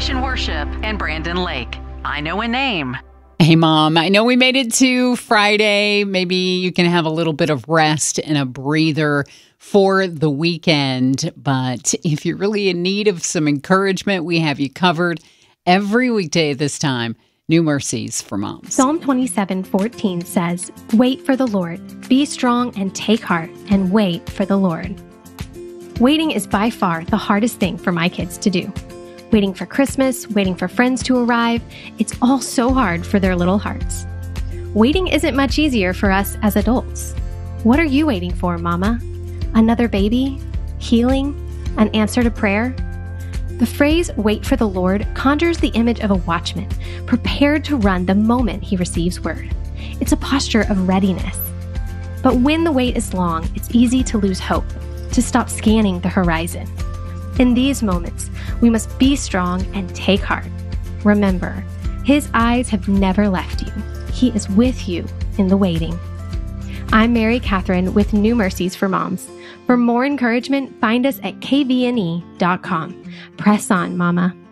Restoration Worship and Brandon Lake. I Know a Name. Hey, Mom, I know we made it to Friday. Maybe you can have a little bit of rest and a breather for the weekend. But if you're really in need of some encouragement, we have you covered every weekday at this time. New Mercies for Moms. Psalm 27:14 says, "Wait for the Lord. Be strong and take heart and wait for the Lord." Waiting is by far the hardest thing for my kids to do. Waiting for Christmas, waiting for friends to arrive, it's all so hard for their little hearts. Waiting isn't much easier for us as adults. What are you waiting for, Mama? Another baby? Healing? An answer to prayer? The phrase, "wait for the Lord," conjures the image of a watchman, prepared to run the moment he receives word. It's a posture of readiness. But when the wait is long, it's easy to lose hope, to stop scanning the horizon. In these moments, we must be strong and take heart. Remember, His eyes have never left you. He is with you in the waiting. I'm Mary Catherine with New Mercies for Moms. For more encouragement, find us at kvne.com. Press on, Mama.